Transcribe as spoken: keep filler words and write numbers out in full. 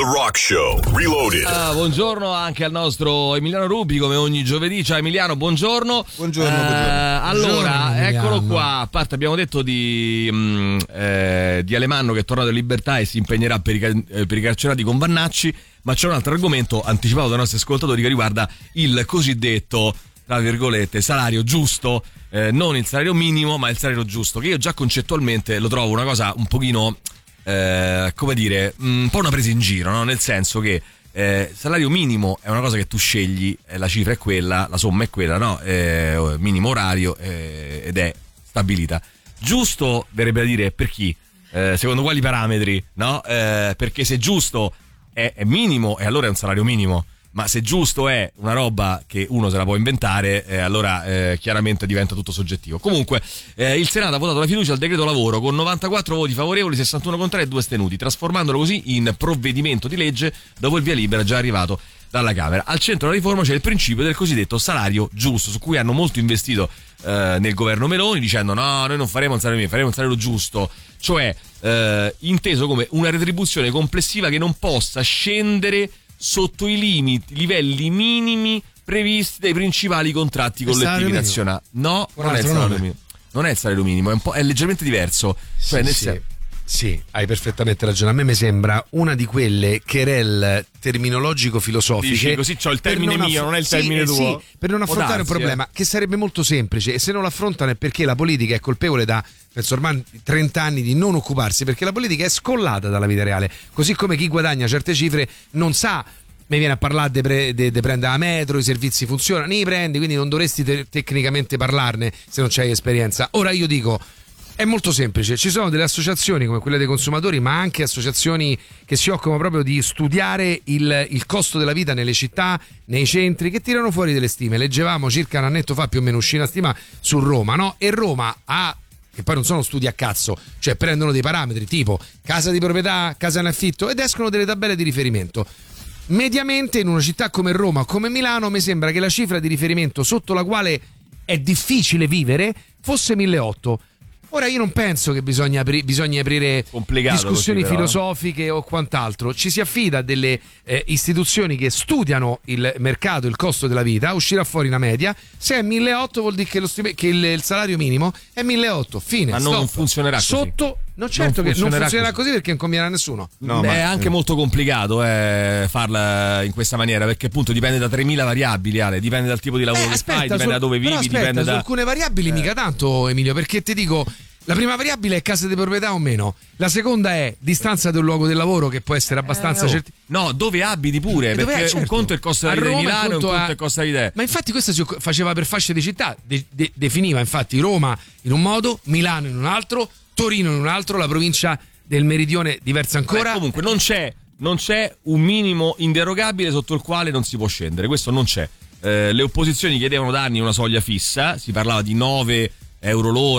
Rock Show Reloaded. Ah, buongiorno anche al nostro Emiliano Rubi, come ogni giovedì. Ciao Emiliano, buongiorno. Buongiorno, eh, buongiorno. Allora, Buongiorno, eccolo Emiliano. qua. A parte abbiamo detto di, mh, eh, di Alemanno che è tornato in libertà e si impegnerà per i, ca- eh, per i carcerati con Vannacci, ma c'è un altro argomento anticipato dai nostri ascoltatori che riguarda il cosiddetto, tra virgolette, salario giusto, eh, non il salario minimo ma il salario giusto, che io già concettualmente lo trovo una cosa un pochino, eh, come dire, un po' una presa in giro, no? Nel senso che eh, salario minimo è una cosa che tu scegli, eh, la cifra è quella, la somma è quella, no? Eh, minimo orario, eh, ed è stabilita. Giusto verrebbe a dire per chi? Eh, secondo quali parametri, no? Eh, perché se giusto è, è minimo, e allora è un salario minimo. Ma se giusto è una roba che uno se la può inventare, eh, allora eh, chiaramente diventa tutto soggettivo. Comunque eh, il Senato ha votato la fiducia al decreto lavoro con novantaquattro voti favorevoli, sessantuno contrari e due astenuti, trasformandolo così in provvedimento di legge dopo il via libera già arrivato dalla Camera. Al centro della riforma c'è il principio del cosiddetto salario giusto, su cui hanno molto investito eh, nel governo Meloni, dicendo no, noi non faremo un salario minimo, faremo un salario giusto, cioè eh, inteso come una retribuzione complessiva che non possa scendere sotto i limiti, livelli minimi previsti dai principali contratti collettivi nazionali. No, non è il salario minimo. Non è il salario minimo, è un po', è leggermente diverso. Cioè, Sì, nel sì. sen- Sì, hai perfettamente ragione. A me mi sembra una di quelle querel terminologico-filosofiche. Dici, così c'ho il termine per mio, non è il sì, termine eh, tuo. Sì, per non Può affrontare un darsi, problema eh. che sarebbe molto semplice, e se non lo affrontano è perché la politica è colpevole da, penso, ormai trenta anni di non occuparsi, perché la politica è scollata dalla vita reale. Così come chi guadagna certe cifre non sa. Mi viene a parlare di pre, de, de prendere la metro, i servizi funzionano, li prendi, quindi non dovresti te, tecnicamente parlarne se non c'hai esperienza. Ora io dico, è molto semplice, ci sono delle associazioni come quelle dei consumatori, ma anche associazioni che si occupano proprio di studiare il, il costo della vita nelle città, nei centri, che tirano fuori delle stime. Leggevamo circa un annetto fa più o meno uscì una stima su Roma, no? E Roma ha, che poi non sono studi a cazzo, cioè prendono dei parametri tipo casa di proprietà, casa in affitto, ed escono delle tabelle di riferimento. Mediamente in una città come Roma o come Milano mi sembra che la cifra di riferimento sotto la quale è difficile vivere fosse milleottocento. Ora io non penso che bisogna, apri- bisogna aprire Complicato discussioni così, però, filosofiche o quant'altro. Ci si affida a delle eh, istituzioni che studiano il mercato, il costo della vita, uscirà fuori una media. Se è milleottocento vuol dire che, lo stime- che il, il salario minimo è milleottocento, fine. Ma non stop. funzionerà così. Sotto, no, certo Non che non funzionerà funzionerà così. così, perché non conviene a nessuno. No, Beh, è anche molto complicato eh, farla in questa maniera, perché appunto dipende da tremila variabili, Ale. Dipende dal tipo di lavoro Eh, che aspetta, fai, dipende su- da dove però vivi, aspetta, dipende su da... alcune variabili mica tanto, Emilio, perché ti dico, la prima variabile è casa di proprietà o meno, la seconda è distanza del luogo del lavoro, che può essere abbastanza Eh, oh. certi- No, dove abiti pure, E dove perché è, certo. un conto è il costo A della vita di Roma, Milano e un conto conto a- è il costo della vita. Ma infatti questa si occ- faceva per fasce di città, de- de- definiva infatti Roma in un modo, Milano in un altro, Torino in un altro, la provincia del Meridione diversa ancora. Beh, comunque non c'è, non c'è un minimo inderogabile sotto il quale non si può scendere, questo non c'è. Eh, le opposizioni chiedevano da anni una soglia fissa, si parlava di nove euro l'ora